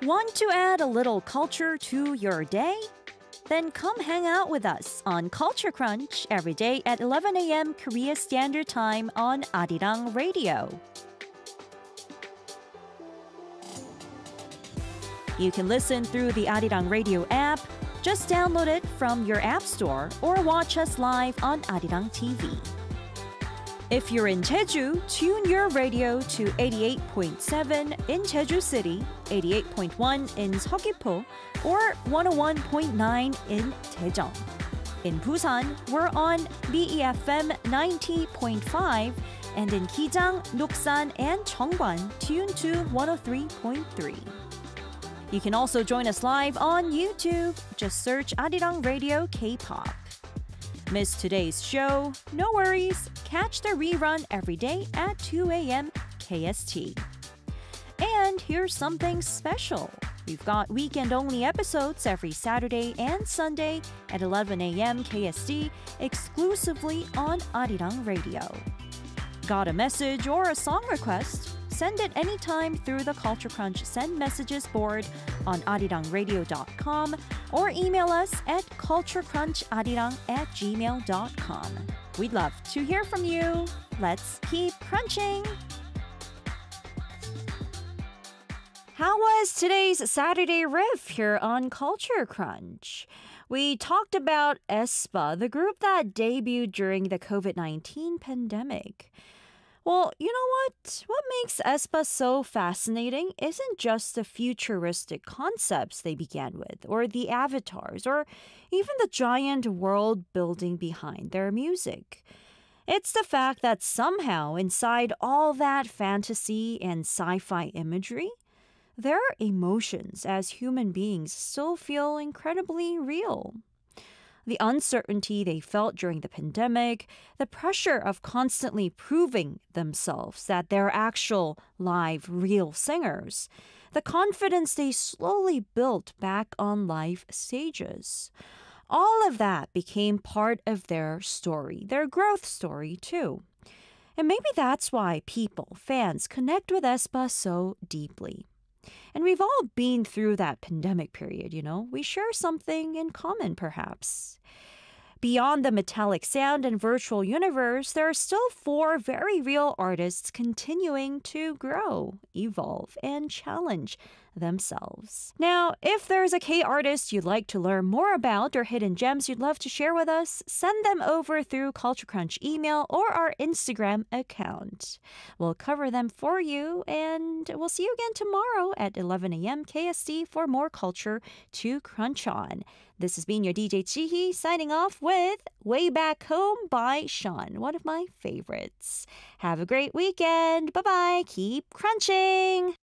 Want to add a little culture to your day? Then come hang out with us on Culture Crunch every day at 11 a.m. Korea Standard Time on Arirang Radio. You can listen through the Arirang Radio app. Just download it from your app store or watch us live on Arirang TV. If you're in Jeju, tune your radio to 88.7 in Jeju City, 88.1 in Seogwipo, or 101.9 in Daejeon. In Busan, we're on BEFM 90.5, and in Gijang, Noksan, and Cheongwan, tune to 103.3. You can also join us live on YouTube. Just search Arirang Radio K-pop. Miss today's show? No worries. Catch the rerun every day at 2 a.m. KST. And here's something special. We've got weekend-only episodes every Saturday and Sunday at 11 a.m. KST exclusively on Arirang Radio. Got a message or a song request? Send it anytime through the Culture Crunch Send Messages board on arirangradio.com or email us at culturecruncharirang@gmail.com. We'd love to hear from you. Let's keep crunching! How was today's Saturday riff here on Culture Crunch? We talked about aespa, the group that debuted during the COVID-19 pandemic. Well, you know what? What makes aespa so fascinating isn't just the futuristic concepts they began with, or the avatars, or even the giant world building behind their music. It's the fact that somehow inside all that fantasy and sci-fi imagery, their emotions as human beings still feel incredibly real. The uncertainty they felt during the pandemic, the pressure of constantly proving themselves that they're actual, live, real singers, the confidence they slowly built back on live stages. All of that became part of their story, their growth story too. And maybe that's why people, fans, connect with aespa so deeply. And we've all been through that pandemic period, you know. We share something in common, perhaps. Beyond the metallic sound and virtual universe, there are still 4 very real artists continuing to grow, evolve, and challenge themselves. Now, if there's a K-artist you'd like to learn more about or hidden gems you'd love to share with us, send them over through Culture Crunch email or our Instagram account. We'll cover them for you, and we'll see you again tomorrow at 11 a.m. KST for more culture to crunch on. This has been your DJ Chihee signing off with Way Back Home by Sean, one of my favorites. Have a great weekend. Bye-bye. Keep crunching.